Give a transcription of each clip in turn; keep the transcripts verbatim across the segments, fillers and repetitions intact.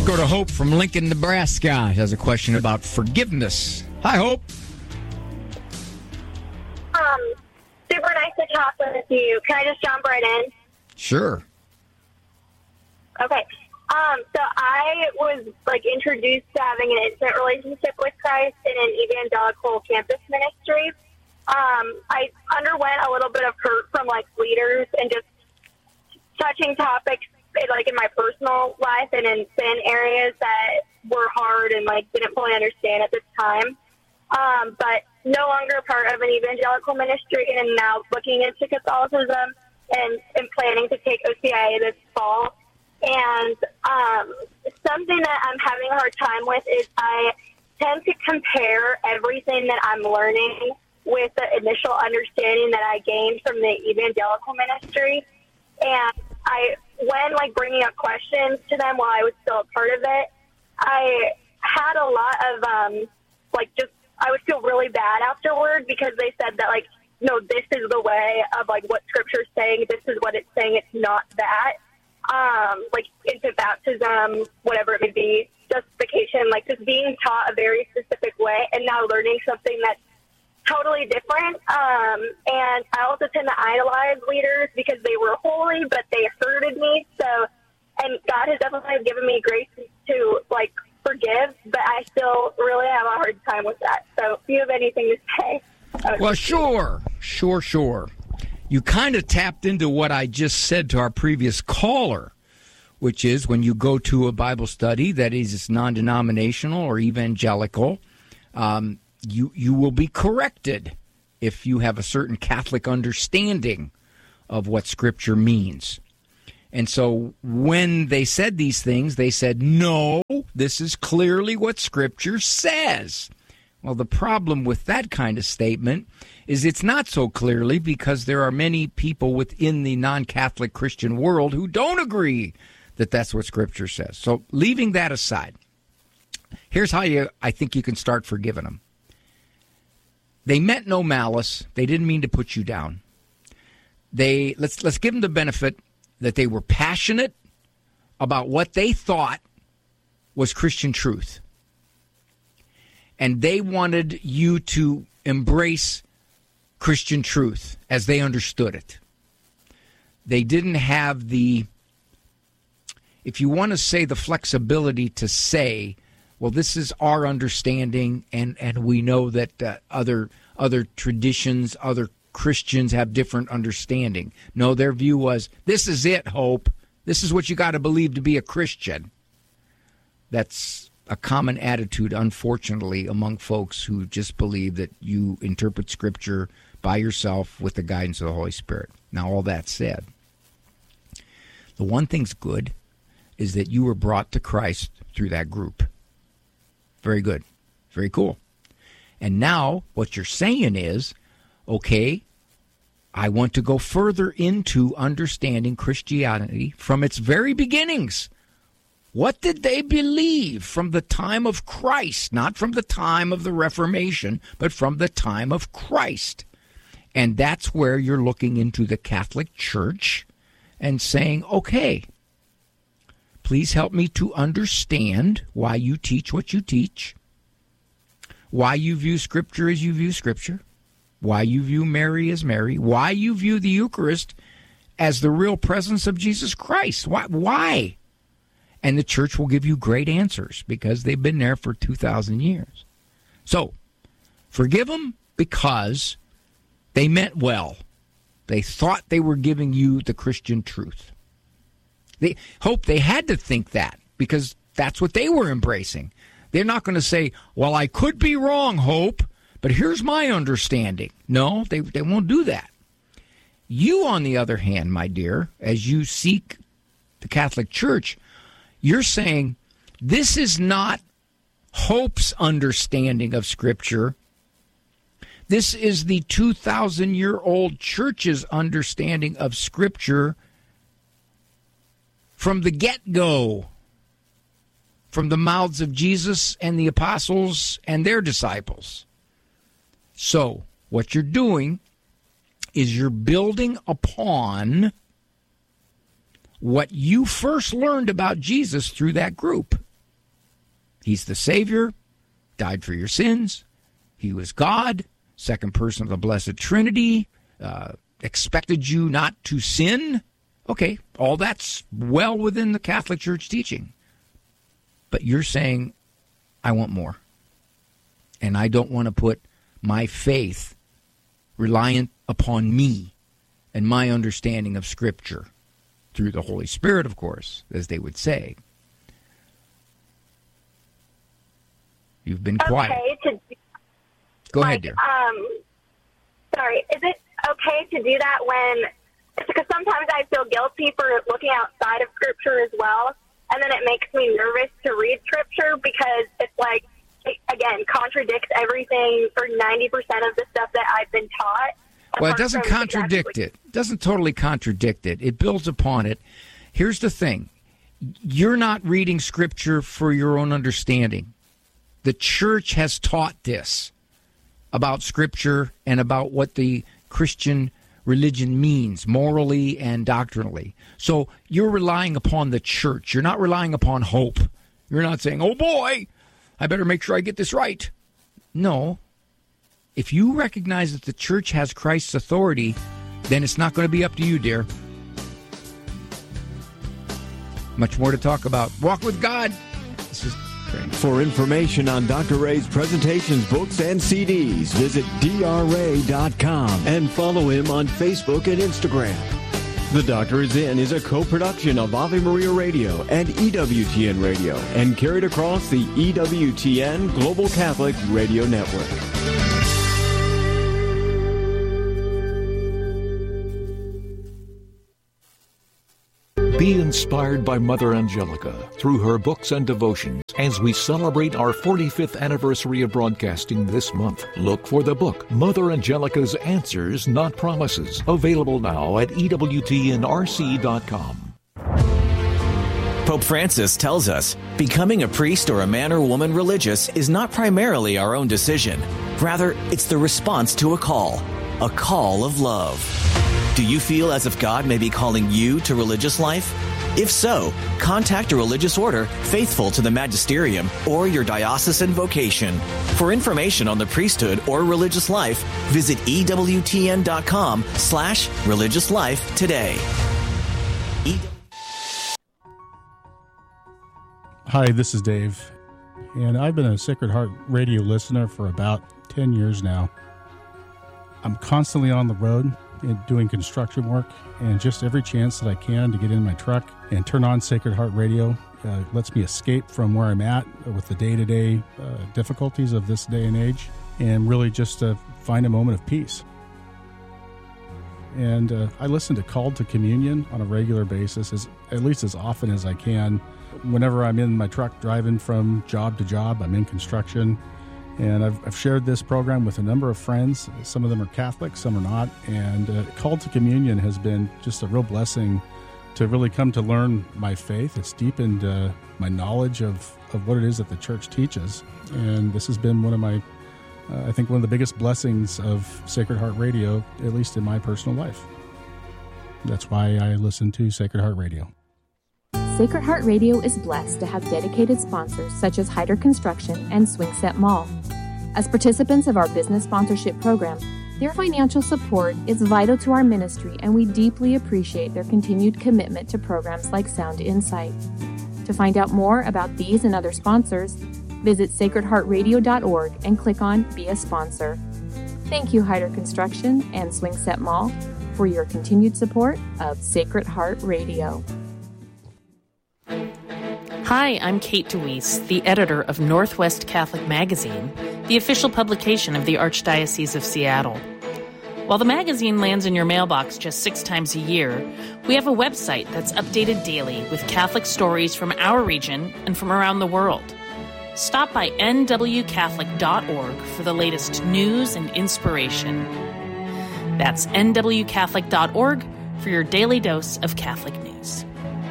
Go to Hope from Lincoln, Nebraska. She has a question about forgiveness. Hi, Hope. Um, super nice to talk with you. Can I just jump right in? Sure. Okay. Um, so I was, like, introduced to having an intimate relationship with Christ in an evangelical campus ministry. Um, I underwent a little bit of hurt from, like, leaders and just touching topics, like, in my personal life and in sin areas that were hard and, like, didn't fully understand at this time. Um, but no longer part of an evangelical ministry and now looking into Catholicism and, and planning to take O C I A this fall. And um, something that I'm having a hard time with is I tend to compare everything that I'm learning with the initial understanding that I gained from the evangelical ministry. And I, when like bringing up questions to them while I was still a part of it, I had a lot of um, like just I would feel really bad afterward because they said that like no, this is the way of like what Scripture's saying. This is what it's saying. It's not that. Um, like infant baptism, whatever it may be, justification, like just being taught a very specific way, and now learning something that's totally different. Um, and I also tend to idolize leaders because they were holy, but they hurted me. So, and God has definitely given me grace to like forgive, but I still really have a hard time with that. So, if you have anything to say, well, sure, sure, sure. You kind of tapped into what I just said to our previous caller, which is when you go to a Bible study that is non-denominational or evangelical, um, you you will be corrected if you have a certain Catholic understanding of what Scripture means. And so when they said these things, they said, no, this is clearly what Scripture says. Well, the problem with that kind of statement is it's not so clearly because there are many people within the non-Catholic Christian world who don't agree that that's what Scripture says. So leaving that aside, here's how you I think you can start forgiving them. They meant no malice. They didn't mean to put you down. They let's let's give them the benefit that they were passionate about what they thought was Christian truth. And they wanted you to embrace Christian truth as they understood it. They didn't have the, if you want to say, the flexibility to say, well, this is our understanding, and, and we know that uh, other other traditions, other Christians have different understanding. No, their view was, this is it, Hope. This is what you got to believe to be a Christian. That's a common attitude, unfortunately, among folks who just believe that you interpret Scripture by yourself with the guidance of the Holy Spirit. Now, all that said, the one thing's good is that you were brought to Christ through that group. Very good. Very cool. And now what you're saying is, okay, I want to go further into understanding Christianity from its very beginnings. What did they believe from the time of Christ? Not from the time of the Reformation, but from the time of Christ. And that's where you're looking into the Catholic Church and saying, okay, please help me to understand why you teach what you teach, why you view Scripture as you view Scripture, why you view Mary as Mary, why you view the Eucharist as the real presence of Jesus Christ. Why? Why? And the church will give you great answers because they've been there for two thousand years. So, forgive them because they meant well. They thought they were giving you the Christian truth. They hope they had to think that because that's what they were embracing. They're not going to say, well, I could be wrong, Hope, but here's my understanding. No, they, they won't do that. You, on the other hand, my dear, as you seek the Catholic Church, you're saying this is not Hope's understanding of Scripture. This is the two thousand year old church's understanding of Scripture from the get-go, from the mouths of Jesus and the apostles and their disciples. So, what you're doing is you're building upon what you first learned about Jesus through that group. He's the Savior, died for your sins. He was God, second person of the Blessed Trinity, uh, expected you not to sin. Okay, all that's well within the Catholic Church teaching. But you're saying, I want more. And I don't want to put my faith reliant upon me and my understanding of Scripture, through the Holy Spirit, of course, as they would say. You've been quiet. Okay to, Go like, ahead, dear. Um, sorry, is it okay to do that when, because sometimes I feel guilty for looking outside of Scripture as well, and then it makes me nervous to read Scripture because it's like, it, again, contradicts everything or ninety percent of the stuff that I've been taught. Well, it doesn't contradict exactly. it. It doesn't totally contradict it. It builds upon it. Here's the thing. You're not reading Scripture for your own understanding. The church has taught this about Scripture and about what the Christian religion means morally and doctrinally. So you're relying upon the church. You're not relying upon hope. You're not saying, oh boy, I better make sure I get this right. No. If you recognize that the church has Christ's authority, then it's not going to be up to you, dear. Much more to talk about. Walk with God. This is great. For information on Doctor Ray's presentations, books, and C Ds, visit D R ray dot com and follow him on Facebook and Instagram. The Doctor Is In is a co-production of Ave Maria Radio and E W T N Radio and carried across the E W T N Global Catholic Radio Network. Be inspired by Mother Angelica through her books and devotions as we celebrate our forty-fifth anniversary of broadcasting this month. Look for the book, Mother Angelica's Answers, Not Promises, available now at E W T N R C dot com. Pope Francis tells us, becoming a priest or a man or woman religious is not primarily our own decision. Rather, it's the response to a call, a call of love. Do you feel as if God may be calling you to religious life? If so, contact a religious order faithful to the magisterium or your diocesan vocation. For information on the priesthood or religious life, visit E W T N dot com slash religious life today. Hi, this is Dave, and I've been a Sacred Heart Radio listener for about ten years now. I'm constantly on the road and doing construction work, and just every chance that I can to get in my truck and turn on Sacred Heart Radio uh, lets me escape from where I'm at with the day-to-day uh, difficulties of this day and age, and really just uh, find a moment of peace. And uh, I listen to Called to Communion on a regular basis, as, at least as often as I can. Whenever I'm in my truck driving from job to job, I'm in construction. And I've, I've shared this program with a number of friends. Some of them are Catholic, some are not. And uh, Called to Communion has been just a real blessing to really come to learn my faith. It's deepened uh, my knowledge of, of what it is that the church teaches. And this has been one of my, uh, I think, one of the biggest blessings of Sacred Heart Radio, at least in my personal life. That's why I listen to Sacred Heart Radio. Sacred Heart Radio is blessed to have dedicated sponsors such as Hyder Construction and Swingset Mall. As participants of our business sponsorship program, their financial support is vital to our ministry, and we deeply appreciate their continued commitment to programs like Sound Insight. To find out more about these and other sponsors, visit sacred heart radio dot org and click on Be a Sponsor. Thank you, Hyder Construction and Swingset Mall, for your continued support of Sacred Heart Radio. Hi, I'm Kate DeWeese, the editor of Northwest Catholic Magazine, the official publication of the Archdiocese of Seattle. While the magazine lands in your mailbox just six times a year, we have a website that's updated daily with Catholic stories from our region and from around the world. Stop by N W Catholic dot org for the latest news and inspiration. That's N W Catholic dot org for your daily dose of Catholic news.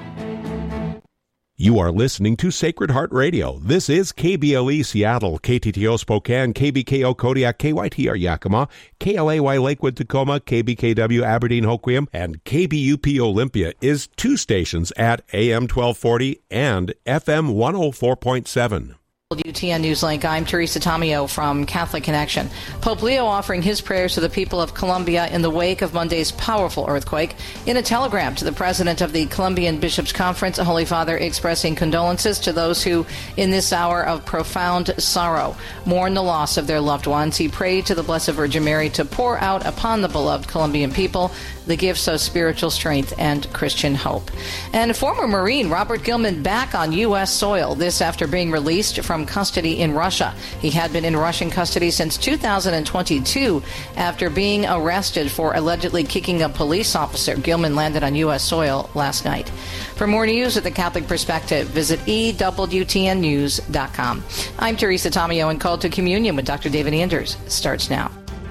You are listening to Sacred Heart Radio. This is K B L E Seattle, K T T O Spokane, K B K O Kodiak, K Y T R Yakima, K L A Y Lakewood Tacoma, K B K W Aberdeen Hoquiam, and K B U P Olympia is two stations at A M twelve forty and F M one oh four point seven. W T N Newslink. I'm Teresa Tomeo from Catholic Connection. Pope Leo offering his prayers to the people of Colombia in the wake of Monday's powerful earthquake. In a telegram to the president of the Colombian Bishops' Conference, Holy Father expressing condolences to those who, in this hour of profound sorrow, mourn the loss of their loved ones. He prayed to the Blessed Virgin Mary to pour out upon the beloved Colombian people the gifts of spiritual strength and Christian hope. And former Marine Robert Gilman back on U S soil, this after being released from custody in Russia. He had been in Russian custody since two thousand twenty-two after being arrested for allegedly kicking a police officer. Gilman landed on U S soil last night. For more news at the Catholic Perspective, visit E W T N news dot com. I'm Teresa Tomeo, and Call to Communion with Doctor David Anders starts now.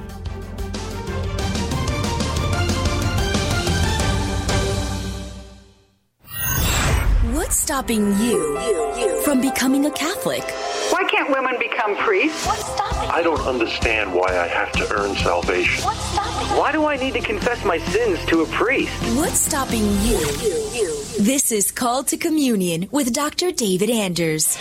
What's stopping you from becoming a Catholic? Why can't women become priests? What's stopping you? I don't understand why I have to earn salvation. What's stopping you? Why do I need to confess my sins to a priest? What's stopping you? This is Called to Communion with Doctor David Anders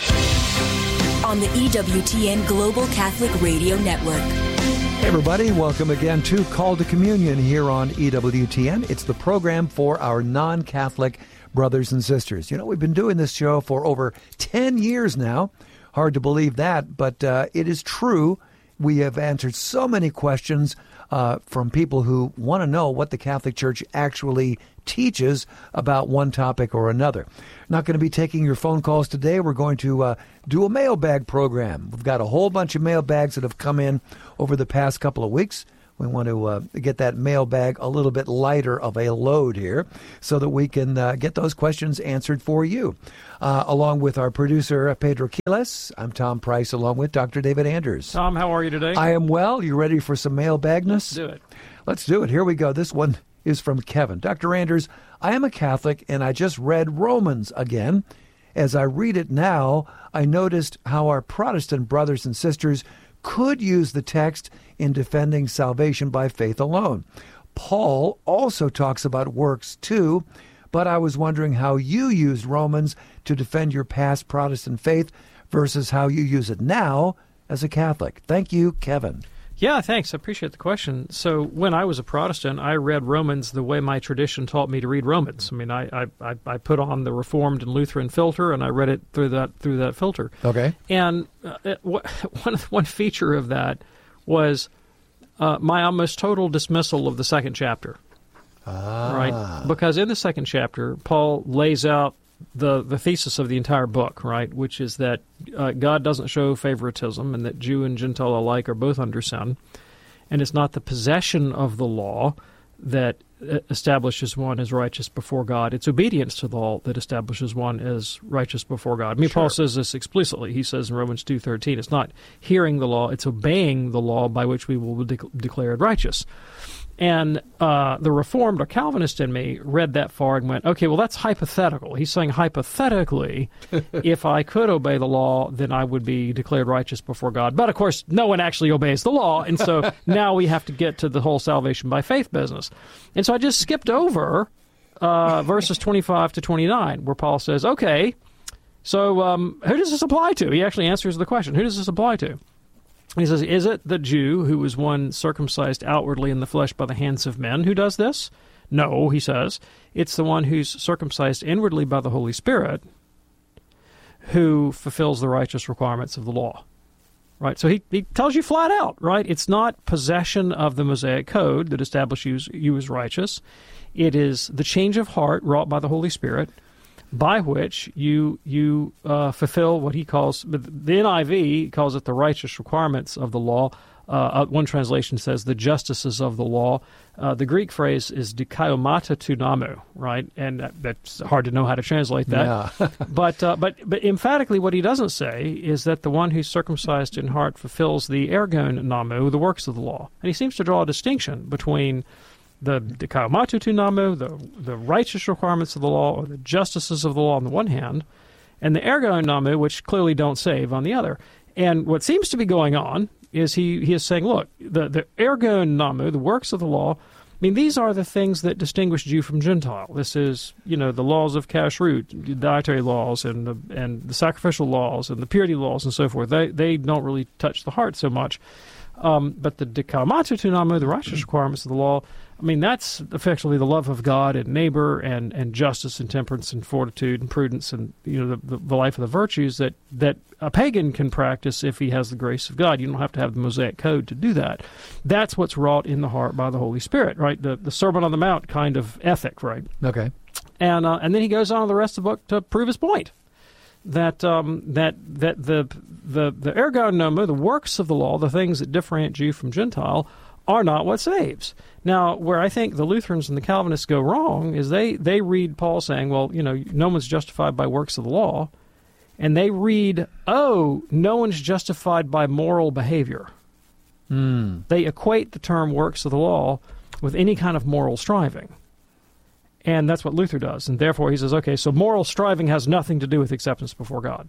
on the E W T N Global Catholic Radio Network. Hey everybody, welcome again to Call to Communion here on E W T N. It's the program for our non-Catholic brothers and sisters. You know, we've been doing this show for over ten years now. Hard to believe that, but uh, it is true. We have answered so many questions uh, from people who want to know what the Catholic Church actually teaches about one topic or another. Not going to be taking your phone calls today. We're going to uh, do a mailbag program. We've got a whole bunch of mailbags that have come in over the past couple of weeks. We want to uh, get that mailbag a little bit lighter of a load here so that we can uh, get those questions answered for you. Uh, along with our producer, Pedro Quiles, I'm Tom Price, along with Doctor David Anders. Tom, how are you today? I am well. You ready for some mailbagness? Let's do it. Let's do it. Here we go. This one is from Kevin. Doctor Anders, I am a Catholic, and I just read Romans again. As I read it now, I noticed how our Protestant brothers and sisters could use the text in defending salvation by faith alone. Paul also talks about works too, but I was wondering how you used Romans to defend your past Protestant faith versus how you use it now as a Catholic. Thank you, Kevin. Yeah, thanks. I appreciate the question. So when I was a Protestant, I read Romans the way my tradition taught me to read Romans. I mean, I I, I put on the Reformed and Lutheran filter, and I read it through that through that filter. Okay. And uh, one one feature of that was uh, my almost total dismissal of the second chapter. Ah. Right? Because in the second chapter, Paul lays out the the thesis of the entire book, right, which is that uh, God doesn't show favoritism and that Jew and Gentile alike are both under sin, and it's not the possession of the law that establishes one as righteous before God. It's obedience to the law that establishes one as righteous before God. I mean, sure. Paul says this explicitly. He says in Romans two thirteen, it's not hearing the law, it's obeying the law by which we will be de- declared righteous. And uh, the Reformed or Calvinist in me read that far and went, okay, well, that's hypothetical. He's saying hypothetically, if I could obey the law, then I would be declared righteous before God. But, of course, no one actually obeys the law, and so now we have to get to the whole salvation by faith business. And so I just skipped over uh, verses twenty-five to twenty-nine, where Paul says, okay, so um, who does this apply to? He actually answers the question, who does this apply to? He says, is it the Jew who was one circumcised outwardly in the flesh by the hands of men who does this? No, he says. It's the one who's circumcised inwardly by the Holy Spirit who fulfills the righteous requirements of the law. Right? So he, he tells you flat out, right? It's not possession of the Mosaic Code that establishes you, you as righteous. It is the change of heart wrought by the Holy Spirit, by which you you uh, fulfill what he calls, the N I V calls it the righteous requirements of the law. Uh, one translation says the justices of the law. Uh, the Greek phrase is dikaomata tunamo, right? And that, that's hard to know how to translate that. Yeah. but, uh, but but emphatically what he doesn't say is that the one who's circumcised in heart fulfills the ergon namo, the works of the law. And he seems to draw a distinction between the dikaomata tunamo, the, the righteous requirements of the law, or the justices of the law on the one hand, and the ergon namo, which clearly don't save, on the other. And what seems to be going on is he, he is saying, look, the, the ergon namo, the works of the law, mean, these are the things that distinguish Jew from Gentile. This is, you know, the laws of kashrut, dietary laws, and the, and the sacrificial laws, and the purity laws, and so forth. They they don't really touch the heart so much. Um, but the dikamatu tunamu, the righteous requirements of the law, I mean, that's effectively the love of God and neighbor and, and justice and temperance and fortitude and prudence and, you know, the, the, the life of the virtues that, that a pagan can practice if he has the grace of God. You don't have to have the Mosaic Code to do that. That's what's wrought in the heart by the Holy Spirit, right? The, the Sermon on the Mount kind of ethic, right? Okay. And uh, and then he goes on in the rest of the book to prove his point. That um, that that the the the ergon nomou, the works of the law, the things that differentiate Jew from Gentile, are not what saves. Now, where I think the Lutherans and the Calvinists go wrong is they they read Paul saying, well, you know, no one's justified by works of the law, and they read, oh, no one's justified by moral behavior. Mm. They equate the term works of the law with any kind of moral striving. And that's what Luther does. And therefore he says, okay, so moral striving has nothing to do with acceptance before God.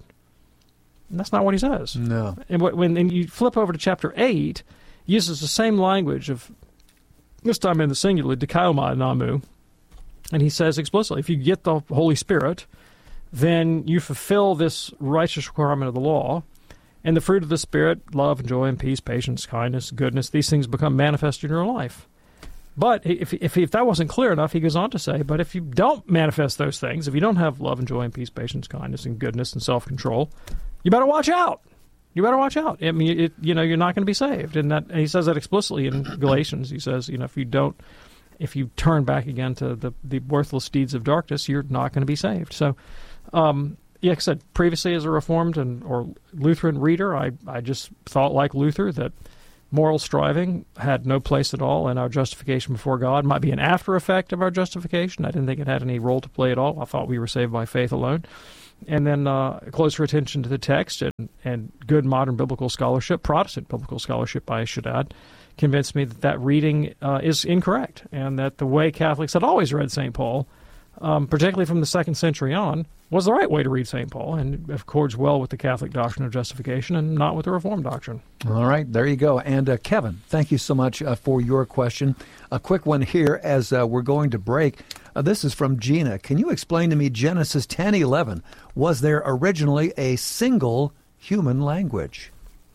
And that's not what he says. No. And when and you flip over to chapter eight, he uses the same language of, this time in the singular, dikaomai namu. And he says explicitly, if you get the Holy Spirit, then you fulfill this righteous requirement of the law. And the fruit of the Spirit, love, joy, and peace, patience, kindness, goodness, these things become manifest in your life. But if, if if that wasn't clear enough, he goes on to say, but if you don't manifest those things, if you don't have love and joy and peace, patience, kindness, and goodness and self-control, you better watch out. You better watch out. I mean, it, you know, you're not going to be saved. And that and he says that explicitly in Galatians. He says, you know, if you don't, if you turn back again to the, the worthless deeds of darkness, you're not going to be saved. So, um, yeah, like I said, previously as a Reformed and or Lutheran reader, I, I just thought like Luther that moral striving had no place at all in our justification before God. It might be an after effect of our justification. I didn't think it had any role to play at all. I thought we were saved by faith alone. And then uh, closer attention to the text and, and good modern biblical scholarship, Protestant biblical scholarship, I should add, convinced me that that reading uh, is incorrect and that the way Catholics had always read Saint Paul, um, particularly from the second century on, was the right way to read Saint Paul and accords well with the Catholic doctrine of justification and not with the Reformed doctrine. All right, there you go. And uh, Kevin, thank you so much uh, for your question. A quick one here as uh, we're going to break. Uh, this is from Gina. Can you explain to me Genesis ten eleven? Was there originally a single human language?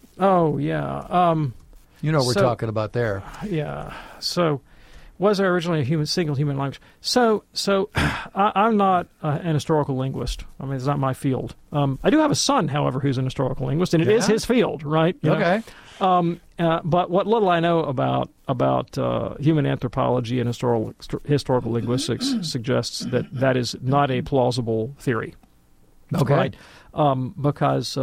Oh, yeah. Um, you know what so, we're talking about there. Yeah. So was there originally a human, single human language? So so I, I'm not uh, an historical linguist. I mean, it's not my field. Um, I do have a son, however, who's an historical linguist, and it yeah. is his field, right? You okay. Um, uh, but what little I know about about uh, human anthropology and historical historical linguistics suggests that that is not a plausible theory. Okay. Right? Um, because uh,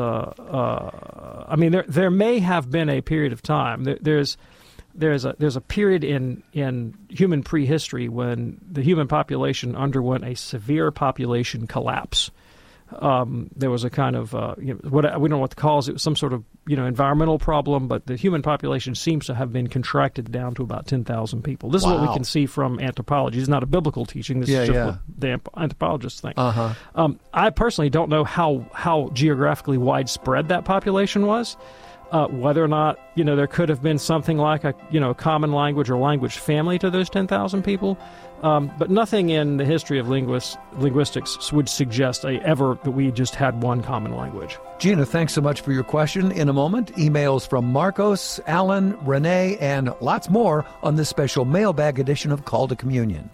uh, I mean, there there may have been a period of time. There, there's there's a there's a period in in human prehistory when the human population underwent a severe population collapse. Um, there was a kind of uh, you know, what we don't know what to call it. It was some sort of you know environmental problem, but the human population seems to have been contracted down to about ten thousand people. This wow. is what we can see from anthropology. It's not a biblical teaching. This yeah, is just yeah. what the anthropologists think. Uh-huh. Um, I personally don't know how how geographically widespread that population was. Uh, whether or not you know there could have been something like a you know a common language or language family to those ten thousand people, um, but nothing in the history of linguists, linguistics would suggest a, ever that we just had one common language. Gina, thanks so much for your question. In a moment, emails from Marcos, Alan, Renee, and lots more on this special mailbag edition of Call to Communion.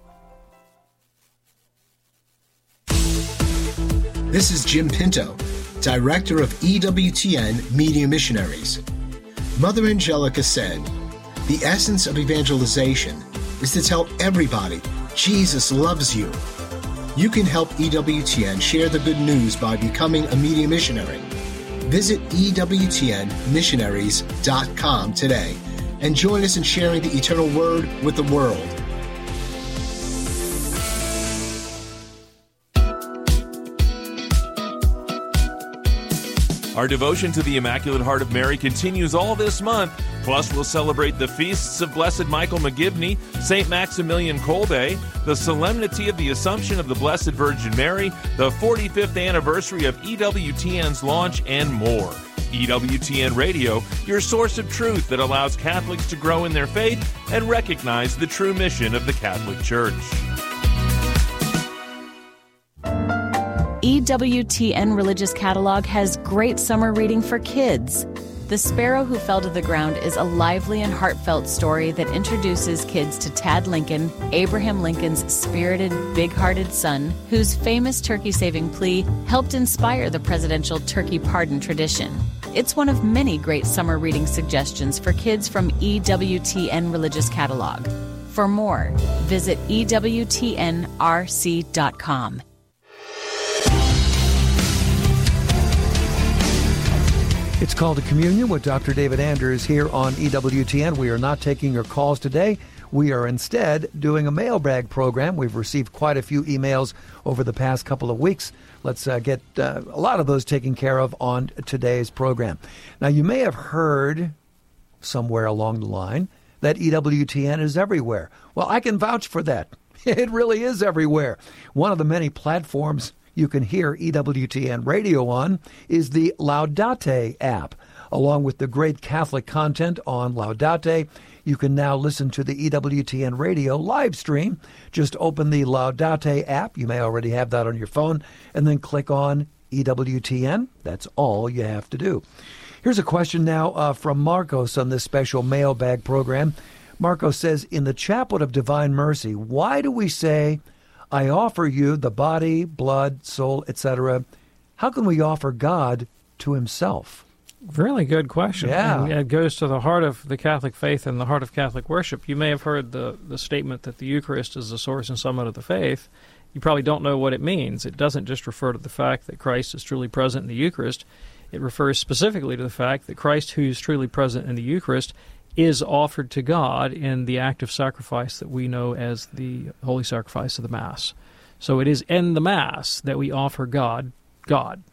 This is Jim Pinto, Director of E W T N Media Missionaries. Mother Angelica said, "The essence of evangelization is to tell everybody Jesus loves you." You can help E W T N share the good news by becoming a media missionary. Visit E W T N missionaries dot com today and join us in sharing the eternal word with the world. Our devotion to the Immaculate Heart of Mary continues all this month. Plus, we'll celebrate the feasts of Blessed Michael McGivney, Saint Maximilian Kolbe, the Solemnity of the Assumption of the Blessed Virgin Mary, the forty-fifth anniversary of E W T N's launch, and more. E W T N Radio, your source of truth that allows Catholics to grow in their faith and recognize the true mission of the Catholic Church. E W T N Religious Catalog has great summer reading for kids. The Sparrow Who Fell to the Ground is a lively and heartfelt story that introduces kids to Tad Lincoln, Abraham Lincoln's spirited, big-hearted son, whose famous turkey-saving plea helped inspire the presidential turkey pardon tradition. It's one of many great summer reading suggestions for kids from E W T N Religious Catalog. For more, visit E W T N R C dot com. It's Called to Communion with Doctor David Anders here on E W T N. We are not taking your calls today. We are instead doing a mailbag program. We've received quite a few emails over the past couple of weeks. Let's uh, get uh, a lot of those taken care of on today's program. Now, you may have heard somewhere along the line that E W T N is everywhere. Well, I can vouch for that. It really is everywhere. One of the many platforms you can hear E W T N radio on is the Laudate app. Along with the great Catholic content on Laudate, you can now listen to the E W T N radio live stream. Just open the Laudate app. You may already have that on your phone, and then click on E W T N. That's all you have to do. Here's a question now uh, from Marcos on this special mailbag program. Marcos says, in the Chaplet of Divine Mercy, why do we say, I offer you the body, blood, soul, et cetera. How can we offer God to himself? Really good question. Yeah. And it goes to the heart of the Catholic faith and the heart of Catholic worship. You may have heard the, the statement that the Eucharist is the source and summit of the faith. You probably don't know what it means. It doesn't just refer to the fact that Christ is truly present in the Eucharist. It refers specifically to the fact that Christ, who is truly present in the Eucharist, is offered to God in the act of sacrifice that we know as the holy sacrifice of the Mass. So it is in the Mass that we offer God, God.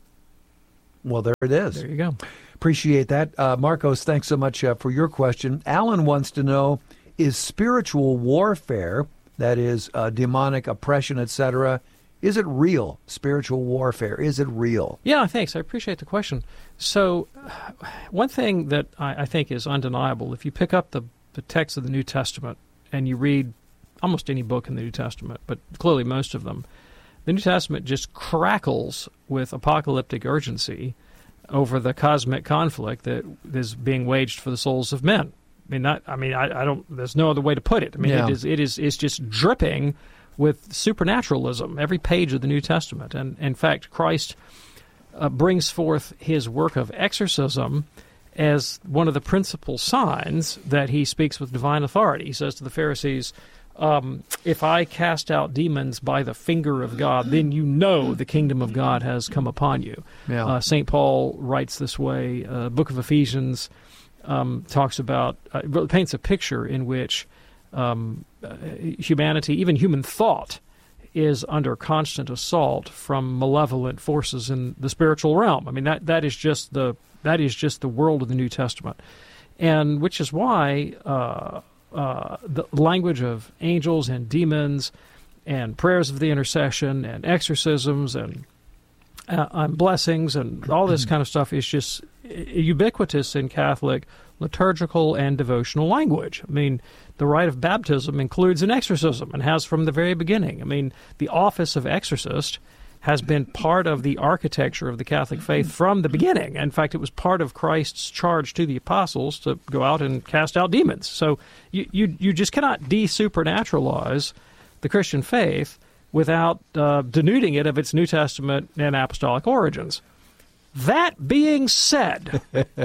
Well, there it is. There you go. Appreciate that. Uh, Marcos, thanks so much uh, for your question. Alan wants to know, is spiritual warfare, that is uh, demonic oppression, et cetera, is it real? Spiritual warfare, is it real? Yeah, thanks. I appreciate the question. So one thing that I, I think is undeniable, if you pick up the, the text of the New Testament and you read almost any book in the New Testament, but clearly most of them, the New Testament just crackles with apocalyptic urgency over the cosmic conflict that is being waged for the souls of men. I mean, not, I mean, I, I don't. There's no other way to put it. I mean, yeah. it is. It is. It's just dripping with supernaturalism, every page of the New Testament. And, in fact, Christ uh, brings forth his work of exorcism as one of the principal signs that he speaks with divine authority. He says to the Pharisees, um, if I cast out demons by the finger of God, then you know the kingdom of God has come upon you. Yeah. Uh, Saint Paul writes this way. Uh, Book of Ephesians um, talks about, uh, paints a picture in which Um, uh, humanity, even human thought, is under constant assault from malevolent forces in the spiritual realm. I mean, that that is just the that is just the world of the New Testament, and which is why uh, uh, the language of angels and demons, and prayers of the intercession, and exorcisms, and uh, and blessings, and all this kind of stuff is just ubiquitous in Catholic liturgical and devotional language. I mean, the rite of baptism includes an exorcism and has from the very beginning. I mean, the office of exorcist has been part of the architecture of the Catholic faith from the beginning. In fact, it was part of Christ's charge to the apostles to go out and cast out demons. So you you, you just cannot de-supernaturalize the Christian faith without uh, denuding it of its New Testament and apostolic origins. That being said,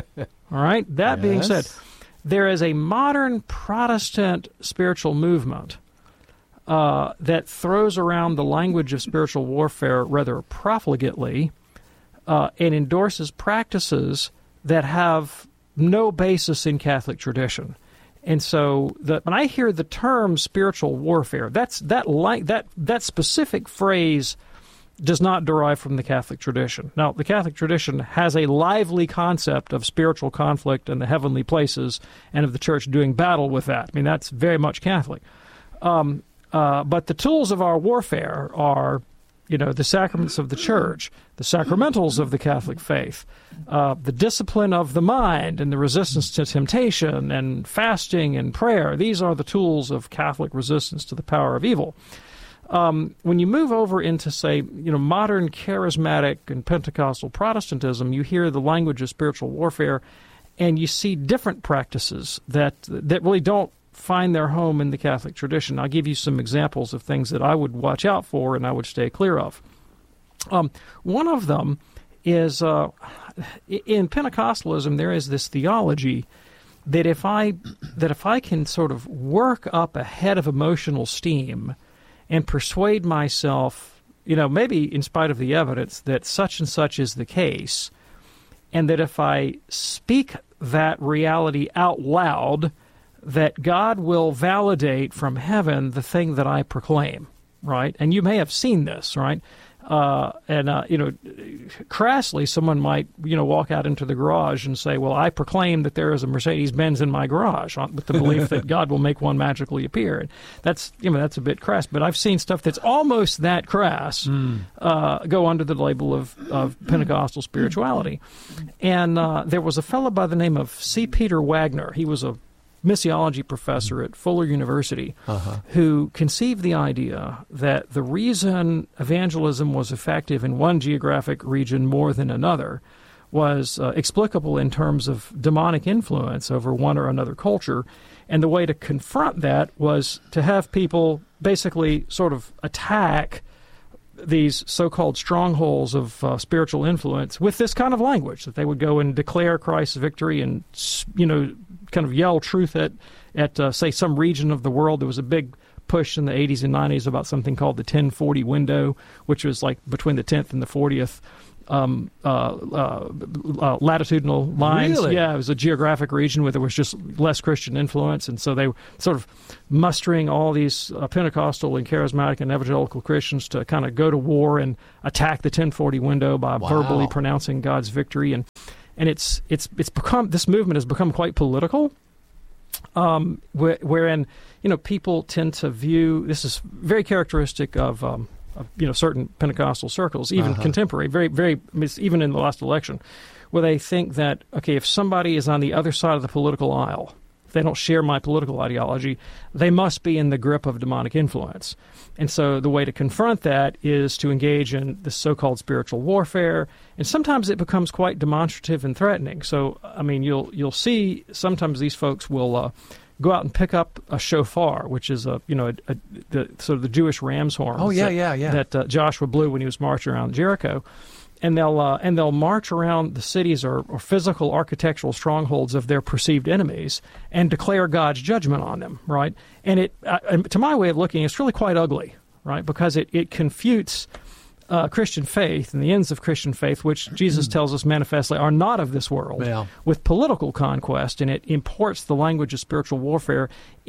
all right, that yes. being said, there is a modern Protestant spiritual movement uh, that throws around the language of spiritual warfare rather profligately uh, and endorses practices that have no basis in Catholic tradition. And so the, when I hear the term spiritual warfare, that's that like that that specific phrase does not derive from the Catholic tradition. Now, the Catholic tradition has a lively concept of spiritual conflict in the heavenly places and of the Church doing battle with that. I mean, that's very much Catholic. Um, uh, but the tools of our warfare are you know, the sacraments of the church, the sacramentals of the Catholic faith, uh, the discipline of the mind and the resistance to temptation and fasting and prayer. These are the tools of Catholic resistance to the power of evil. Um, when you move over into, say, you know, modern charismatic and Pentecostal Protestantism, you hear the language of spiritual warfare, and you see different practices that that really don't find their home in the Catholic tradition. I'll give you some examples of things that I would watch out for and I would stay clear of. Um, one of them is uh, in Pentecostalism, there is this theology that if I that if I can sort of work up a head of emotional steam and persuade myself, you know, maybe in spite of the evidence, that such and such is the case, and that if I speak that reality out loud, that God will validate from heaven the thing that I proclaim, right? And you may have seen this, right? Uh, and, uh, you know, crassly, someone might, you know, walk out into the garage and say, well, I proclaim that there is a Mercedes-Benz in my garage, with the belief that God will make one magically appear. And that's, you know, that's a bit crass. But I've seen stuff that's almost that crass mm. uh, go under the label of, of Pentecostal spirituality. And uh, there was a fellow by the name of C. Peter Wagner. He was a missiology professor at Fuller University, uh-huh. who conceived the idea that the reason evangelism was effective in one geographic region more than another was uh, explicable in terms of demonic influence over one or another culture, and the way to confront that was to have people basically sort of attack these so-called strongholds of uh, spiritual influence with this kind of language, that they would go and declare Christ's victory and, you know, kind of yell truth at, at uh, say, some region of the world. There was a big push in the eighties and nineties about something called the ten forty window, which was like between the tenth and the fortieth um, uh, uh, uh, latitudinal lines. Really? Yeah, it was a geographic region where there was just less Christian influence, and so they were sort of mustering all these uh, Pentecostal and charismatic and evangelical Christians to kind of go to war and attack the ten forty window by Wow. verbally pronouncing God's victory. And and it's it's it's become, this movement has become quite political, um, where, wherein, you know, people tend to view, this is very characteristic of, um, of you know, certain Pentecostal circles, even Uh-huh. contemporary, very, very, even in the last election, where they think that, okay, if somebody is on the other side of the political aisle, if they don't share my political ideology, they must be in the grip of demonic influence. And so the way to confront that is to engage in this so-called spiritual warfare, and sometimes it becomes quite demonstrative and threatening. So, I mean, you'll you'll see sometimes these folks will uh, go out and pick up a shofar, which is a you know a, a, the, sort of the Jewish ram's horn. Oh, yeah, that, yeah, yeah. That uh, Joshua blew when he was marching around Jericho. And they'll uh, and they'll march around the cities or, or physical architectural strongholds of their perceived enemies and declare God's judgment on them, right? And it, uh, to my way of looking, it's really quite ugly, right? Because it it confutes uh, Christian faith and the ends of Christian faith, which Jesus tells us manifestly are not of this world, Yeah. with political conquest, and it imports the language of spiritual warfare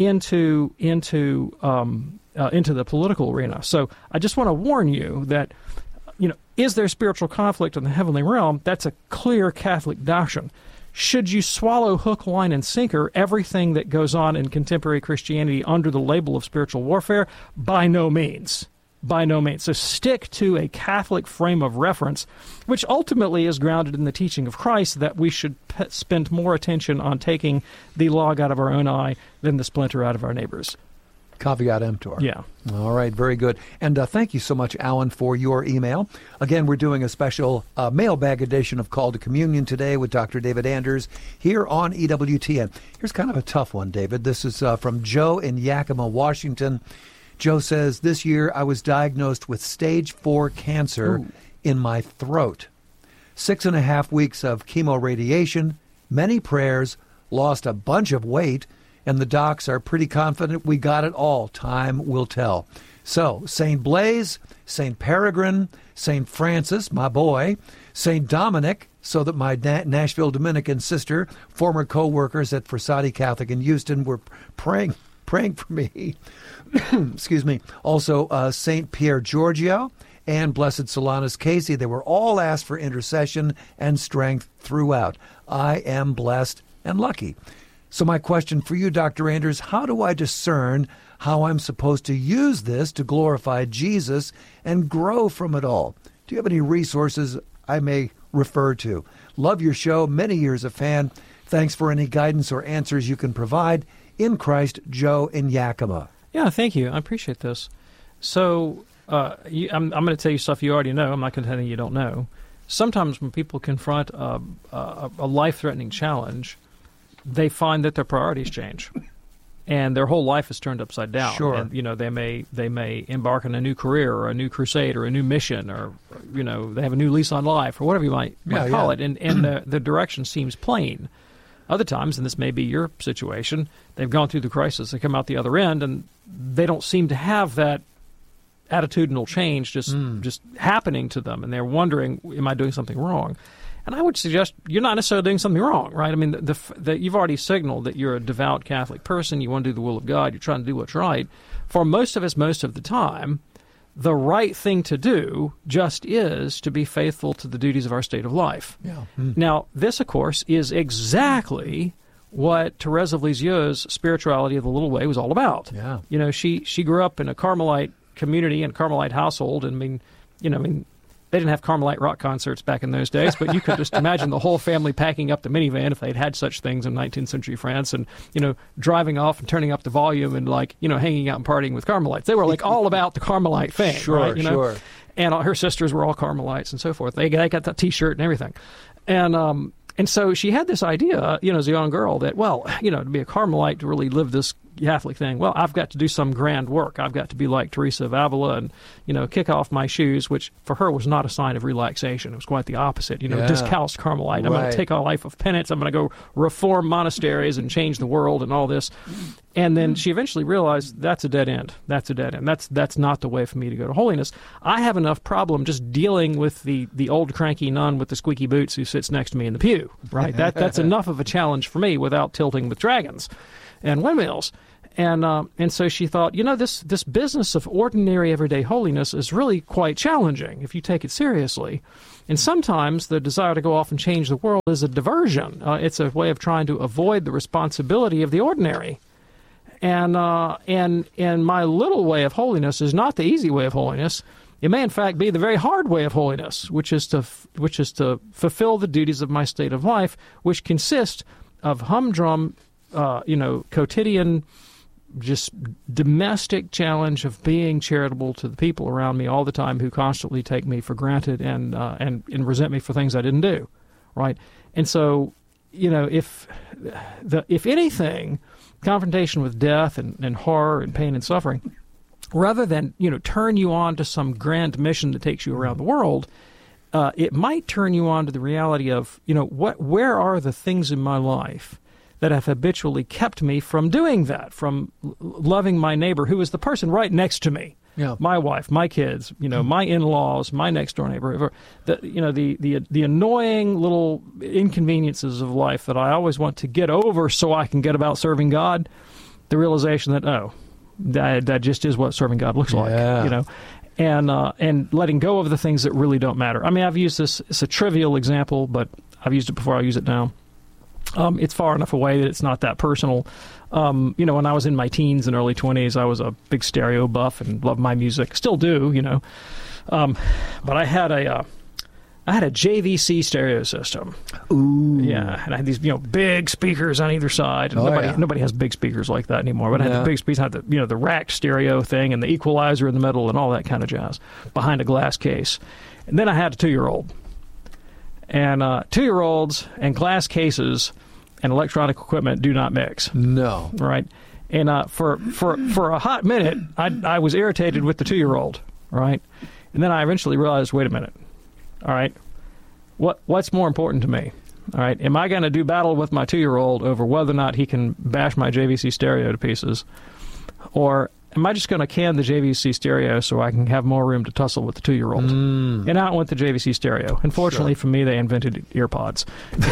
into into um, uh, into the political arena. So I just want to warn you that, you know, is there spiritual conflict in the heavenly realm? That's a clear Catholic doctrine. Should you swallow hook, line, and sinker everything that goes on in contemporary Christianity under the label of spiritual warfare? By no means. By no means. So stick to a Catholic frame of reference, which ultimately is grounded in the teaching of Christ, that we should p- spend more attention on taking the log out of our own eye than the splinter out of our neighbor's. Caveat emptor. Yeah. All right, very good. And uh, thank you so much, Alan, for your email. Again, we're doing a special uh, mailbag edition of Call to Communion today with Doctor David Anders here on E W T N. Here's kind of a tough one, David. This is uh, from Joe in Yakima, Washington. Joe says, this year I was diagnosed with stage four cancer Ooh. in my throat. Six and a half weeks of chemoradiation, many prayers, lost a bunch of weight, and the docs are pretty confident we got it all. Time will tell. So, Saint Blaise, Saint Peregrine, Saint Francis, my boy, Saint Dominic, so that my Na- Nashville Dominican sister, former co-workers at Frassati Catholic in Houston, were praying praying for me. Excuse me. Also, uh, Saint Pierre Giorgio and Blessed Solanus Casey. They were all asked for intercession and strength throughout. I am blessed and lucky. So my question for you, Doctor Anders, how do I discern how I'm supposed to use this to glorify Jesus and grow from it all? Do you have any resources I may refer to? Love your show. Many years a fan. Thanks for any guidance or answers you can provide. In Christ, Joe in Yakima. Yeah, thank you. I appreciate this. So uh, you, I'm, I'm going to tell you stuff you already know. I'm not going to tell you you don't know. Sometimes when people confront a, a, a life-threatening challenge, they find that their priorities change, and their whole life is turned upside down. Sure. And, you know, they may they may embark on a new career or a new crusade or a new mission, or, you know, they have a new lease on life or whatever you might, might Yeah, call yeah. it, and, and the, the direction seems plain. Other times, and this may be your situation, they've gone through the crisis, they come out the other end, and they don't seem to have that attitudinal change just Mm. just happening to them, and they're wondering, am I doing something wrong? And I would suggest you're not necessarily doing something wrong, right? I mean, the, the, the, you've already signaled that you're a devout Catholic person, you want to do the will of God, you're trying to do what's right. For most of us, most of the time, the right thing to do just is to be faithful to the duties of our state of life. Yeah. Mm. Now, this, of course, is exactly what Therese of Lisieux's spirituality of the Little Way was all about. Yeah. You know, she, she grew up in a Carmelite community and Carmelite household, and I mean, you know, I mean, they didn't have Carmelite rock concerts back in those days, but you could just imagine the whole family packing up the minivan if they'd had such things in nineteenth century France, and, you know, driving off and turning up the volume and, like, you know, hanging out and partying with Carmelites. They were, like, all about the Carmelite thing, Sure, right? You know? sure. And all, her sisters were all Carmelites and so forth. They, they got that T-shirt and everything. And, um, and so she had this idea, you know, as a young girl that, well, you know, to be a Carmelite, to really live this Catholic thing, well, I've got to do some grand work. I've got to be like Teresa of Avila and, you know, kick off my shoes, which for her was not a sign of relaxation. It was quite the opposite. You know, Yeah. discalced Carmelite. I'm going Right. to take a life of penance. I'm going to go reform monasteries and change the world and all this. And then she eventually realized that's a dead end. That's a dead end. That's that's not the way for me to go to holiness. I have enough problem just dealing with the, the old cranky nun with the squeaky boots who sits next to me in the pew, right? That That's enough of a challenge for me without tilting with dragons and windmills. And uh, and so she thought, you know, this, this business of ordinary everyday holiness is really quite challenging if you take it seriously. And sometimes the desire to go off and change the world is a diversion. Uh, it's a way of trying to avoid the responsibility of the ordinary. And uh, and and my little way of holiness is not the easy way of holiness. It may, in fact, be the very hard way of holiness, which is to f- which is to fulfill the duties of my state of life, which consist of humdrum, uh, you know, quotidian, just domestic challenge of being charitable to the people around me all the time who constantly take me for granted and uh, and and resent me for things I didn't do, right? And so, you know, if the if anything, confrontation with death and, and horror and pain and suffering, rather than, you know, turn you on to some grand mission that takes you around the world, uh, it might turn you on to the reality of, you know, what where are the things in my life that have habitually kept me from doing that, from l- loving my neighbor, who is the person right next to me. Yeah. My wife, my kids, you know, my in-laws, my next-door neighbor, the, you know, the, the the annoying little inconveniences of life that I always want to get over so I can get about serving God, the realization that, oh, that, that just is what serving God looks like, Yeah. you know, and uh, and letting go of the things that really don't matter. I mean, I've used this, it's a trivial example, but I've used it before, I'll use it now. Um, it's far enough away that it's not that personal. Um, you know, when I was in my teens and early twenties, I was a big stereo buff and loved my music. Still do, you know. Um, but I had a, uh, I had a J V C stereo system. Ooh. Yeah, and I had these, you know, big speakers on either side. And Oh, nobody, yeah. nobody has big speakers like that anymore. But I had No. the big speakers, I had the, you know, the racked stereo thing and the equalizer in the middle and all that kind of jazz behind a glass case. And then I had a two-year-old. And uh, two-year-olds and glass cases and electronic equipment do not mix. No. Right? And uh, for, for, for a hot minute, I, I was irritated with the two-year-old, right? And then I eventually realized, wait a minute, all right, what what's more important to me? All right, am I going to do battle with my two-year-old over whether or not he can bash my J V C stereo to pieces? Or am I just going to can the J V C stereo so I can have more room to tussle with the two-year-old? Mm. And out went the J V C stereo. Unfortunately Sure. for me, they invented earpods.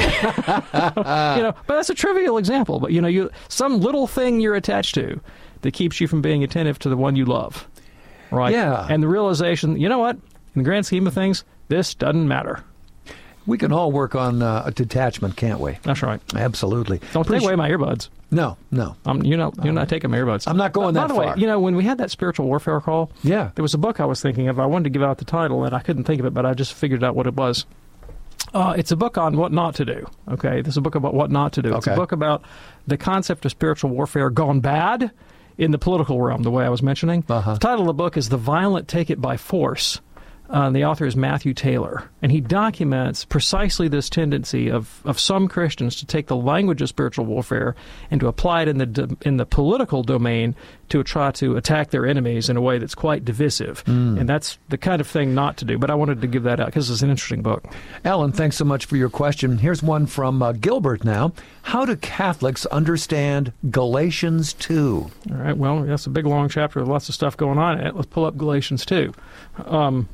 you know, but that's a trivial example. But, you know, you some little thing you're attached to that keeps you from being attentive to the one you love, right? Yeah. And the realization, you know what? In the grand scheme of things, this doesn't matter. We can all work on uh, a detachment, can't we? That's right. Absolutely. Don't take away my earbuds. No, no. Um, you're not, you're not taking my earbuds. I'm not going uh, that By the far. way, you know, when we had that spiritual warfare call, yeah, there was a book I was thinking of. I wanted to give out the title, and I couldn't think of it, but I just figured out what it was. Uh, it's a book on what not to do, okay? This is a book about what not to do. It's Okay. a book about the concept of spiritual warfare gone bad in the political realm, the way I was mentioning. Uh-huh. The title of the book is The Violent Take It by Force. Uh, and the author is Matthew Taylor. And he documents precisely this tendency of, of some Christians to take the language of spiritual warfare and to apply it in the do, in the political domain to try to attack their enemies in a way that's quite divisive. Mm. And that's the kind of thing not to do. But I wanted to give that out because it's an interesting book. Alan, thanks so much for your question. Here's one from uh, Gilbert now. How do Catholics understand Galatians two? All right, well, that's a big, long chapter with lots of stuff going on in it. Let's pull up Galatians two. Um,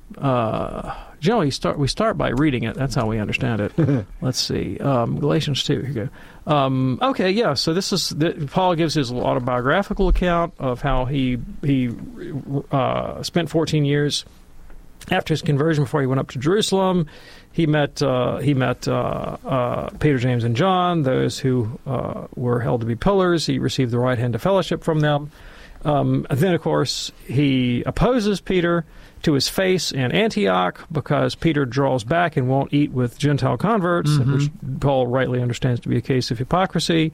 uh, generally, start, we start by reading it. That's how we understand it. Let's see. Um, Galatians two. Here you go. Um, okay, yeah, so this is the, Paul gives his autobiographical account of how he, he uh, spent fourteen years after his conversion before he went up to Jerusalem. He met uh, he met uh, uh, Peter, James, and John, those who uh, were held to be pillars. He received the right hand of fellowship from them. Um, then, of course, he opposes Peter to his face in Antioch because Peter draws back and won't eat with Gentile converts, Mm-hmm. which Paul rightly understands to be a case of hypocrisy.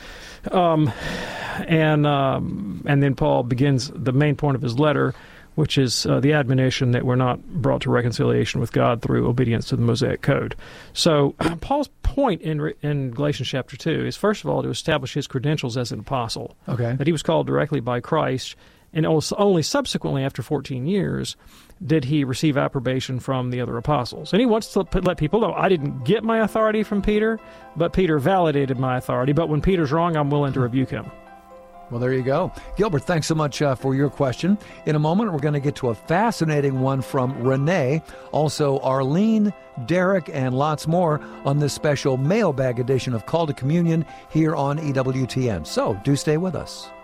Um, and um, and then Paul begins the main point of his letter, which is uh, the admonition that we're not brought to reconciliation with God through obedience to the Mosaic Code. So Paul's point in in Galatians chapter two is, first of all, to establish his credentials as an apostle. Okay. That he was called directly by Christ, and also only subsequently, after fourteen years, did he receive approbation from the other apostles. And he wants to let people know, I didn't get my authority from Peter, but Peter validated my authority. But when Peter's wrong, I'm willing to rebuke him. Well, there you go. Gilbert, thanks so much uh, for your question. In a moment, we're going to get to a fascinating one from Renee, also Arlene, Derek, and lots more on this special mailbag edition of Call to Communion here on E W T N. So do stay with us.